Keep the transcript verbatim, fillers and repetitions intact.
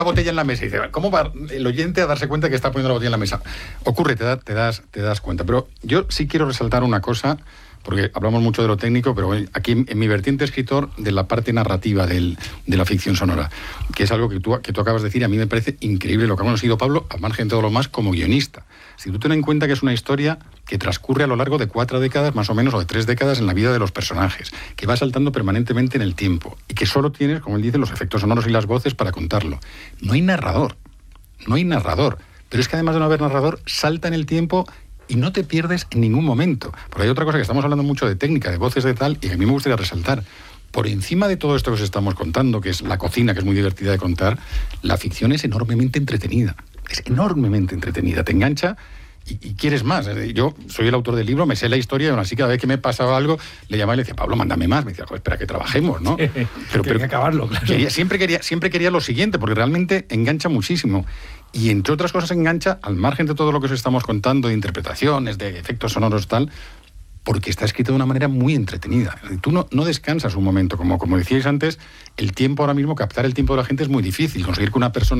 botella en la mesa y dice, ¿cómo va el oyente a darse cuenta que está poniendo la botella en la mesa? Ocurre, te, da, te, das, te das cuenta. Pero yo sí quiero resaltar una cosa, porque hablamos mucho de lo técnico, pero aquí en, en mi vertiente escritor, de la parte narrativa del, de la ficción sonora, que es algo que tú, que tú acabas de decir, y a mí me parece increíble lo que ha conseguido Pablo, al margen de todo lo más, como guionista. Si tú ten en cuenta que es una historia que transcurre a lo largo de cuatro décadas, más o menos, o de tres décadas en la vida de los personajes, que va saltando permanentemente en el tiempo, y que solo tienes, como él dice, los efectos sonoros y las voces para contarlo. No hay narrador, no hay narrador, pero es que además de no haber narrador, salta en el tiempo y no te pierdes en ningún momento. Porque hay otra cosa que estamos hablando mucho de técnica, de voces de tal, y que a mí me gustaría resaltar. Por encima de todo esto que os estamos contando, que es la cocina, que es muy divertida de contar, la ficción es enormemente entretenida. Es enormemente entretenida. Te engancha y, y quieres más. Yo soy el autor del libro, me sé la historia, y aún así cada vez que me pasaba algo, le llamaba y le decía, Pablo, mándame más. Me decía, joder, espera que trabajemos, ¿no? Pero, pero quería acabarlo, claro. Quería, siempre, quería, siempre quería lo siguiente, porque realmente engancha muchísimo. Y entre otras cosas engancha, al margen de todo lo que os estamos contando, de interpretaciones, de efectos sonoros, tal, porque está escrito de una manera muy entretenida. Tú no, no descansas un momento, como, como decíais antes, el tiempo ahora mismo, captar el tiempo de la gente es muy difícil. Conseguir que una persona